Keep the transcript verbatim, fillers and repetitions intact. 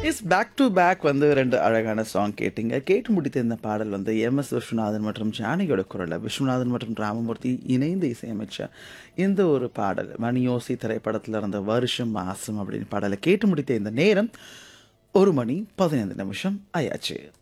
S back to back வந்து ரெண்டு அழகான சாங் கேட்டீங்க. கேட்டு முடித்த இந்த பாடல் வந்து எம்.எஸ். விஸ்வநாதன் மற்றும் ஜானகியோட குரல்ல விஸ்வநாதன் மற்றும் ராமமூர்த்தி இணைந்து இசையமைச்ச இந்த ஒரு பாடல். மணியோசை திரைப்படத்துல இருந்த வருஷம் மாசம் அப்படின்னு பாடலை கேட்டு முடித்த இந்த நேரம் ஒரு மணி பதினைந்து நிமிஷம் ஆயாச்சு.